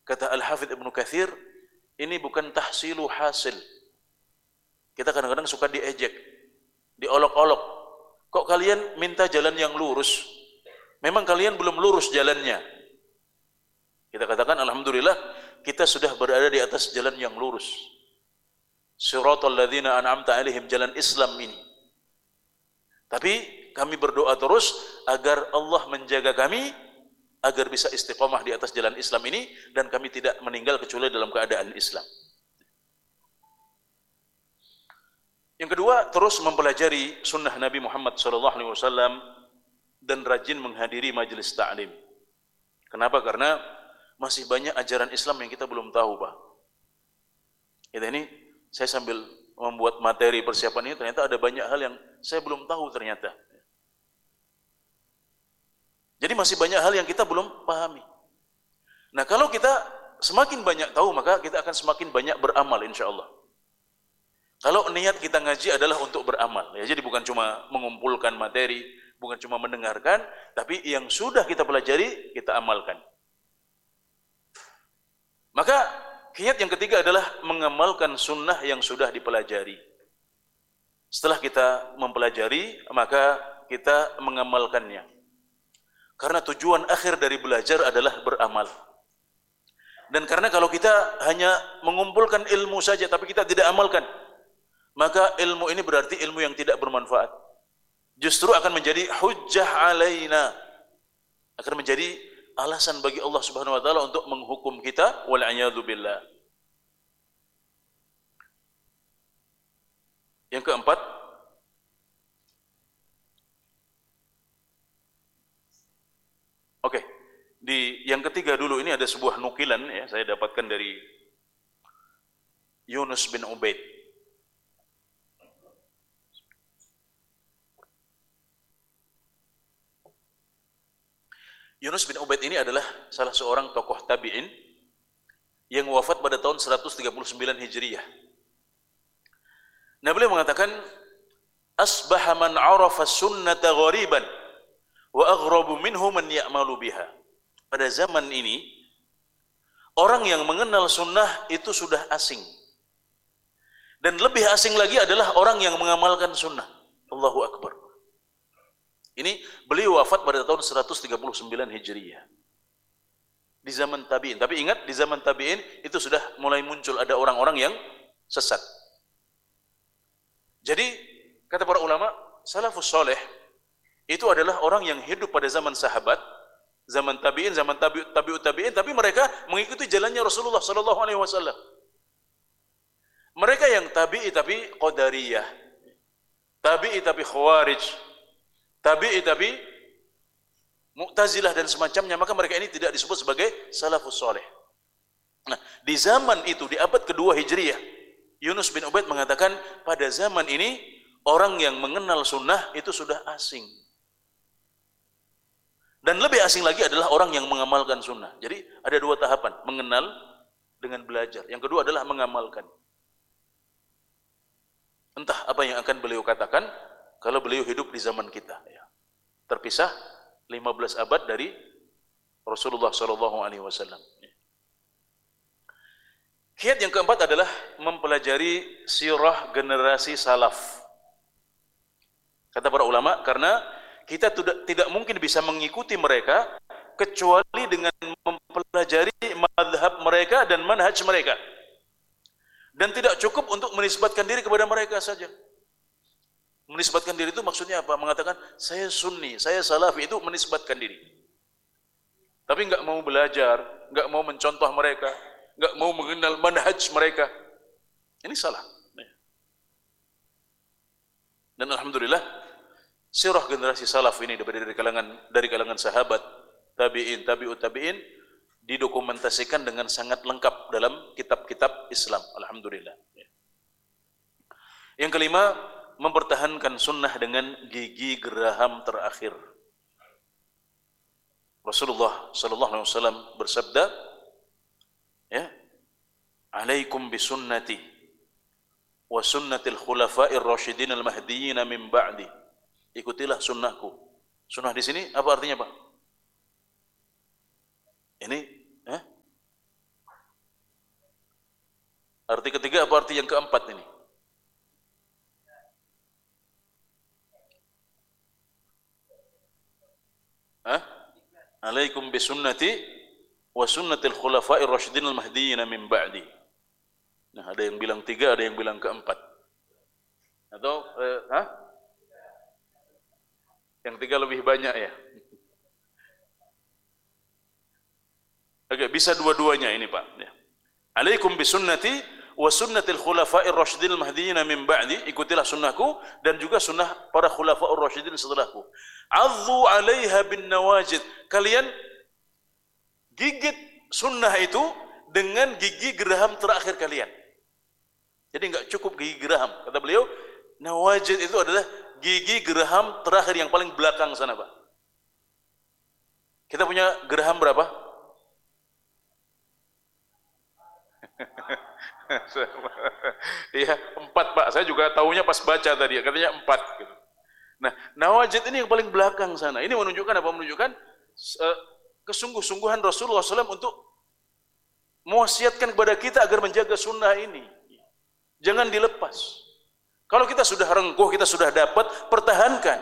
Kata Al-Hafidz Ibnu Katsir, ini bukan tahsilu hasil. Kita kadang-kadang suka diejek, diolok-olok. Kok kalian minta jalan yang lurus? Memang kalian belum lurus jalannya. Kita katakan alhamdulillah kita sudah berada di atas jalan yang lurus. Siratal ladzina an'amta 'alaihim, jalan Islam ini. Tapi kami berdoa terus agar Allah menjaga kami agar bisa istiqomah di atas jalan Islam ini dan kami tidak meninggal kecuali dalam keadaan Islam. Yang kedua, terus mempelajari sunnah Nabi Muhammad SAW dan rajin menghadiri majelis ta'lim. Kenapa? Karena masih banyak ajaran Islam yang kita belum tahu, Pak. Ini saya sambil membuat materi persiapan ini, ternyata ada banyak hal yang saya belum tahu ternyata. Jadi masih banyak hal yang kita belum pahami. Nah, kalau kita semakin banyak tahu, maka kita akan semakin banyak beramal insyaAllah. Kalau niat kita ngaji adalah untuk beramal, ya, jadi bukan cuma mengumpulkan materi, bukan cuma mendengarkan, tapi yang sudah kita pelajari, kita amalkan. Maka kiat yang ketiga adalah mengamalkan sunnah yang sudah dipelajari. Setelah kita mempelajari, maka kita mengamalkannya. Karena tujuan akhir dari belajar adalah beramal. Dan karena kalau kita hanya mengumpulkan ilmu saja tapi kita tidak amalkan, maka ilmu ini berarti ilmu yang tidak bermanfaat. Justru akan menjadi hujjah alaina, akan menjadi alasan bagi Allah Subhanahu wa taala untuk menghukum kita, wal a'yadzu billah. Yang keempat, yang ketiga dulu ini ada sebuah nukilan, ya, saya dapatkan dari Yunus bin Ubaid. Yunus bin Ubaid ini adalah salah seorang tokoh tabi'in yang wafat pada tahun 139 Hijriyah. Nah, beliau mengatakan, asbaha man 'arafa sunnata ghariban wa aghrabu minhu man ya'malu biha. Pada zaman ini, orang yang mengenal sunnah itu sudah asing. Dan lebih asing lagi adalah orang yang mengamalkan sunnah. Allahu Akbar. Ini beliau wafat pada tahun 139 Hijriyah. Di zaman tabi'in. Tapi ingat, di zaman tabi'in itu sudah mulai muncul ada orang-orang yang sesat. Jadi, kata para ulama, salafus soleh itu adalah orang yang hidup pada zaman sahabat, zaman tabi'in, zaman tabi'ut tabi'in, tapi mereka mengikuti jalannya Rasulullah sallallahu alaihi wasallam. Mereka yang tabi'i tapi qadariyah, tabi'i tapi khawarij, tabi'i tapi mu'tazilah dan semacamnya, maka mereka ini tidak disebut sebagai salafus soleh. Nah, di zaman itu, di abad kedua Hijriyah, Yunus bin Ubaid mengatakan, pada zaman ini orang yang mengenal sunnah itu sudah asing. Dan lebih asing lagi adalah orang yang mengamalkan sunnah. Jadi ada dua tahapan, mengenal dengan belajar. Yang kedua adalah mengamalkan. Entah apa yang akan beliau katakan kalau beliau hidup di zaman kita, ya. Terpisah 15 abad dari Rasulullah SAW. Kiat yang keempat adalah mempelajari sirah generasi salaf. Kata para ulama, karena kita tidak mungkin bisa mengikuti mereka kecuali dengan mempelajari madhab mereka dan manhaj mereka. Dan tidak cukup untuk menisbatkan diri kepada mereka saja. Menisbatkan diri itu maksudnya apa? Mengatakan, saya sunni, saya salafi, itu menisbatkan diri. Tapi enggak mau belajar, enggak mau mencontoh mereka, enggak mau mengenal manhaj mereka. Ini salah. Dan alhamdulillah, sirah generasi salaf ini dari kalangan sahabat, tabi'in, tabi'ut tabi'in, didokumentasikan dengan sangat lengkap dalam kitab-kitab Islam. Alhamdulillah. Yang kelima, mempertahankan sunnah dengan gigi geraham terakhir. Rasulullah sallallahu alaihi wasallam bersabda, ya, "Alaikum bisunnati wa sunnatil khulafa'ir rasyidin al-mahdiyyin min ba'di." Ikutilah sunnahku. Sunnah di sini apa artinya, Pak? Ini Arti ketiga apa arti yang keempat ini? Hah? Alaikum bisunnati wa sunnatil khulafa'ir rasyidin al-mahdiyyin min ba'di. Nah, ada yang bilang tiga, ada yang bilang keempat. Atau yang tiga lebih banyak ya. Oke, bisa dua-duanya ini Pak. Ya. Alaikum bisunnati wa sunnatil khulafa'ir rasyidin al-mahdiyyin min ba'di, ikutilah sunnahku dan juga sunnah para khulafa'ur rasyidin setelahku. Adzu 'alaiha bin nawajid. Kalian gigit sunnah itu dengan gigi geraham terakhir kalian. Jadi enggak cukup gigi geraham. Kata beliau, nawajid itu adalah gigi geraham terakhir yang paling belakang sana, Pak. Kita punya geraham berapa? Iya, 4 Pak. Saya juga tahunya pas baca tadi, katanya 4 gitu. Nah, nawajid ini yang paling belakang sana. Ini menunjukkan apa? Menunjukkan kesungguh-sungguhan Rasulullah SAW untuk mewasiatkan kepada kita agar menjaga sunnah ini. Jangan dilepas. Kalau kita sudah rengkuh, kita sudah dapat, pertahankan.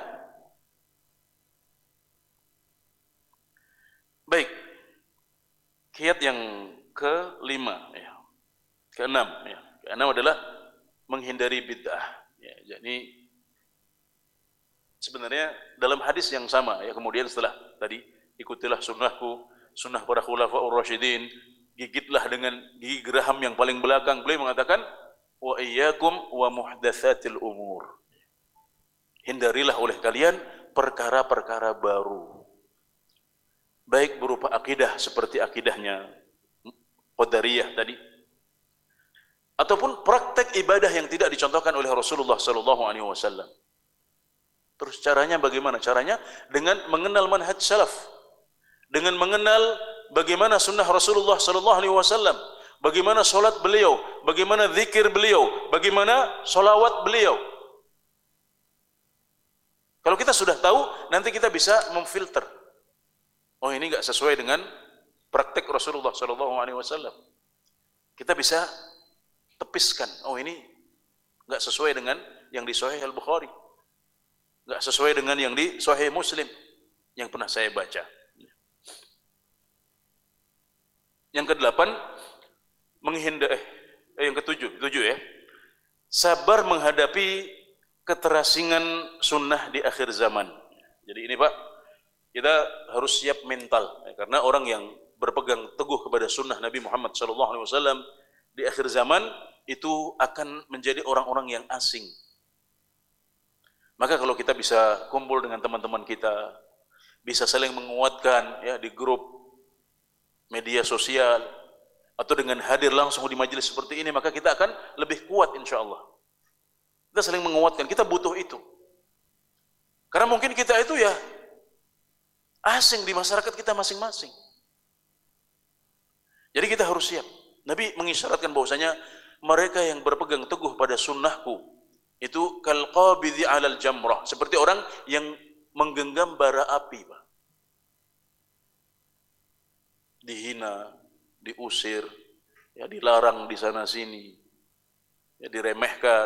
Baik. Kiat yang kelima, ya. Keenam, ya. Keenam adalah menghindari bid'ah. Ya, jadi sebenarnya dalam hadis yang sama, ya, kemudian setelah tadi ikutilah sunnahku, sunnah para khulafaur rasyidin, gigitlah dengan gigi geraham yang paling belakang. Beliau mengatakan, wa iyyakum wa muhdatsatil umur. Hindarilah oleh kalian perkara-perkara baru. Baik berupa akidah seperti akidahnya Qadariyah tadi, ataupun praktek ibadah yang tidak dicontohkan oleh Rasulullah sallallahu alaihi wasallam. Terus caranya bagaimana? Caranya dengan mengenal manhaj salaf, dengan mengenal bagaimana sunnah Rasulullah sallallahu alaihi wasallam, bagaimana salat beliau, bagaimana zikir beliau, bagaimana salawat beliau. Kalau kita sudah tahu, nanti kita bisa memfilter. Oh, ini enggak sesuai dengan praktek Rasulullah sallallahu alaihi wasallam. Kita bisa tepiskan. Oh, ini enggak sesuai dengan yang di Sahih Al-Bukhari. Enggak sesuai dengan yang di Sahih Muslim yang pernah saya baca. Yang kedelapan, yang ketujuh ya. Sabar menghadapi keterasingan sunnah di akhir zaman. Jadi ini Pak, kita harus siap mental, ya, karena orang yang berpegang teguh kepada sunnah Nabi Muhammad SAW di akhir zaman itu akan menjadi orang-orang yang asing. Maka kalau kita bisa kumpul dengan teman-teman kita, bisa saling menguatkan ya di grup media sosial atau dengan hadir langsung di majelis seperti ini, maka kita akan lebih kuat insya Allah. Kita saling menguatkan, kita butuh itu. Karena mungkin kita itu ya asing di masyarakat kita masing-masing. Jadi kita harus siap. Nabi mengisyaratkan bahwasanya mereka yang berpegang teguh pada sunnahku itu kalqabidhi 'alal jamrah, seperti orang yang menggenggam bara api, Pak. Dihina, diusir, ya dilarang di sana sini, ya diremehkan,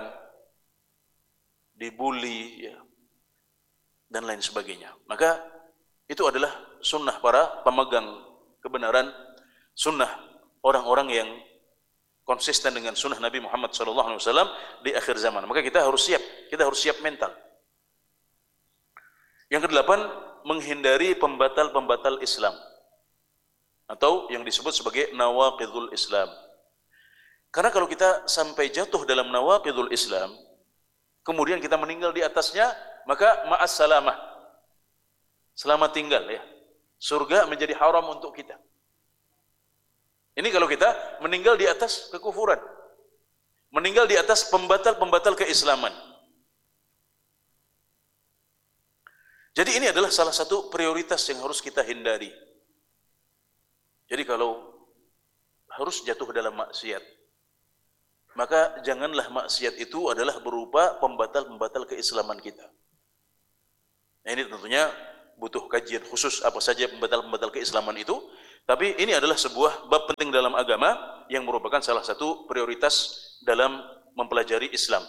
dibuli, ya, dan lain sebagainya. Maka itu adalah sunnah para pemegang kebenaran, sunnah orang-orang yang konsisten dengan sunnah Nabi Muhammad SAW di akhir zaman. Maka kita harus siap mental. Yang kedelapan, menghindari pembatal-pembatal Islam atau yang disebut sebagai nawaqidul Islam. Karena kalau kita sampai jatuh dalam nawaqidul Islam, kemudian kita meninggal di atasnya, maka ma'as salamah, selamat tinggal ya. Surga menjadi haram untuk kita. Ini kalau kita meninggal di atas kekufuran, meninggal di atas pembatal-pembatal keislaman. Jadi ini adalah salah satu prioritas yang harus kita hindari. Jadi kalau harus jatuh dalam maksiat, maka janganlah maksiat itu adalah berupa pembatal-pembatal keislaman kita. Nah, ini tentunya butuh kajian khusus apa saja pembatal-pembatal keislaman itu. Tapi ini adalah sebuah bab penting dalam agama yang merupakan salah satu prioritas dalam mempelajari Islam.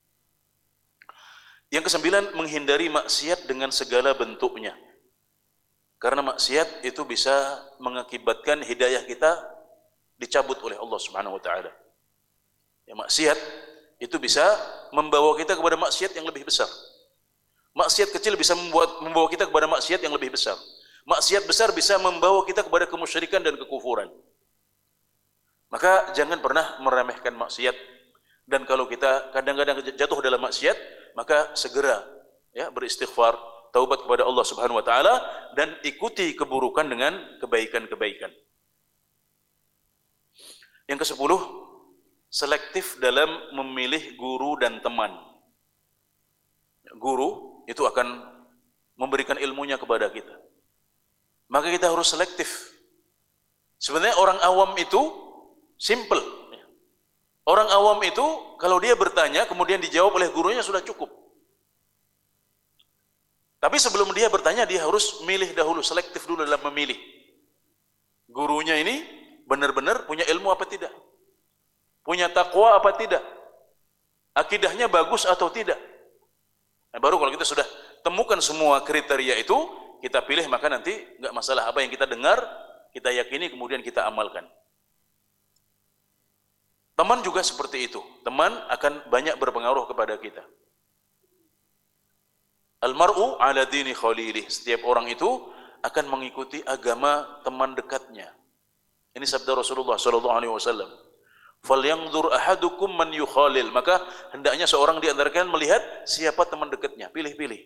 Yang kesembilan, menghindari maksiat dengan segala bentuknya. Karena maksiat itu bisa mengakibatkan hidayah kita dicabut oleh Allah Subhanahu wa taala. Ya, maksiat itu bisa membawa kita kepada maksiat yang lebih besar. Maksiat kecil bisa membawa kita kepada maksiat yang lebih besar. Maksiat besar bisa membawa kita kepada kemusyrikan dan kekufuran. Maka jangan pernah meremehkan maksiat. Dan kalau kita kadang-kadang jatuh dalam maksiat, maka segera ya beristighfar, taubat kepada Allah Subhanahu wa taala, dan ikuti keburukan dengan kebaikan-kebaikan. Yang ke-10, selektif dalam memilih guru dan teman. Guru itu akan memberikan ilmunya kepada kita. Maka kita harus selektif. Sebenarnya orang awam itu simple. Orang awam itu kalau dia bertanya kemudian dijawab oleh gurunya sudah cukup. Tapi sebelum dia bertanya, dia harus milih dahulu, selektif dulu dalam memilih. Gurunya ini benar-benar punya ilmu apa tidak? Punya takwa apa tidak? Akidahnya bagus atau tidak? Nah, baru kalau kita sudah temukan semua kriteria itu, kita pilih, maka nanti nggak masalah apa yang kita dengar, kita yakini, kemudian kita amalkan. Teman juga seperti itu. Teman akan banyak berpengaruh kepada kita. Almar'u ala dini khalilih. Setiap orang itu akan mengikuti agama teman dekatnya. Ini sabda Rasulullah sallallahu alaihi wasallam. Falyanzur ahadukum man yukhalil. Maka hendaknya seorang di antara kalian melihat siapa teman dekatnya, pilih-pilih.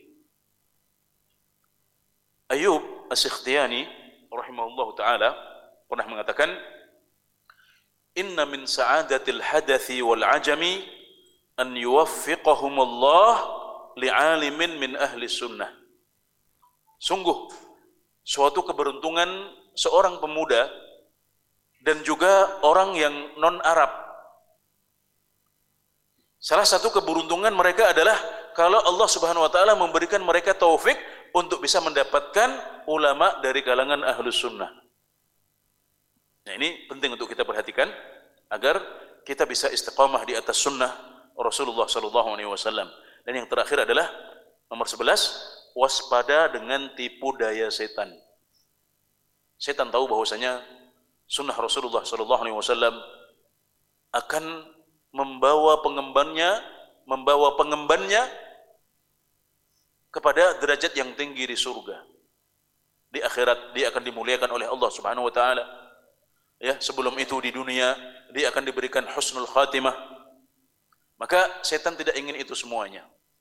Ayub As-Sikhtiyani rahimahullahu taala pernah mengatakan, inna min sa'adatil hadathi wal ajami an yuwaffiqahumullah li'alimin min ahli sunnah. Sungguh suatu keberuntungan seorang pemuda dan juga orang yang non-Arab. Salah satu keberuntungan mereka adalah kalau Allah Subhanahu wa taala memberikan mereka taufik untuk bisa mendapatkan ulama dari kalangan ahlus sunnah. Nah, ini penting untuk kita perhatikan agar kita bisa istiqamah di atas sunnah Rasulullah sallallahu alaihi wasallam. Dan yang terakhir adalah nomor 11, waspada dengan tipu daya setan. Setan tahu bahwasanya sunnah Rasulullah sallallahu alaihi wasallam akan membawa pengembannya kepada derajat yang tinggi di surga. Di akhirat dia akan dimuliakan oleh Allah Subhanahu wa taala. Ya, sebelum itu di dunia dia akan diberikan husnul khatimah. Maka setan tidak ingin itu semuanya.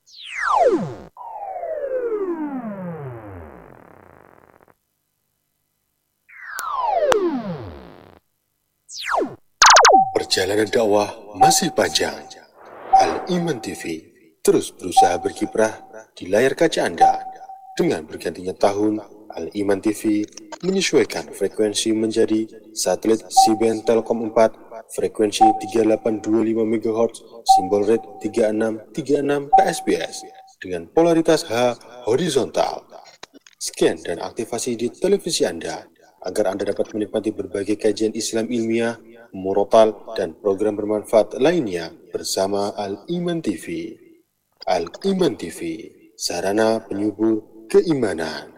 Perjalanan dakwah masih panjang. Al-Iman TV terus berusaha berkiprah di layar kaca Anda. Dengan bergantinya tahun, Al-Iman TV menyesuaikan frekuensi menjadi satelit C-band Telkom 4, frekuensi 3825 MHz, simbol rate 3636 PSBS dengan polaritas H horizontal. Scan dan aktivasi di televisi Anda agar Anda dapat menikmati berbagai kajian Islam ilmiah, murotal, dan program bermanfaat lainnya bersama Al-Iman TV. Al-Iman TV, sarana penyubur keimanan.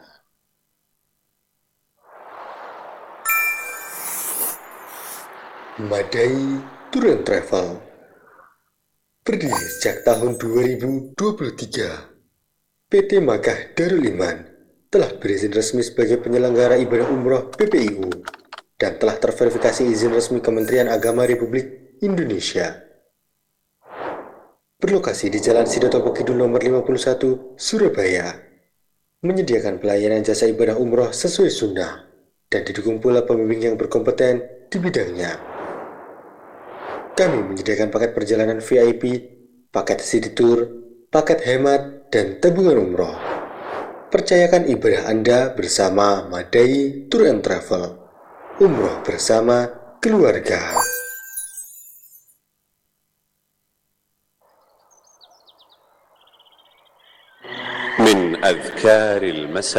Madai Tour and Travel berdiri sejak tahun 2023. PT Makkah Darul Iman telah berizin resmi sebagai penyelenggara ibadah umroh PPIU dan telah terverifikasi izin resmi Kementerian Agama Republik Indonesia. Berlokasi di Jalan Sidotopo Kidul nomor 51, Surabaya, menyediakan pelayanan jasa ibadah umroh sesuai sunnah dan didukung pula pembimbing yang berkompeten di bidangnya. Kami menyediakan paket perjalanan VIP, paket city tour, paket hemat, dan tabungan umroh. Percayakan ibadah Anda bersama Madai Tour and Travel. Umroh bersama keluarga. من أذكار المساء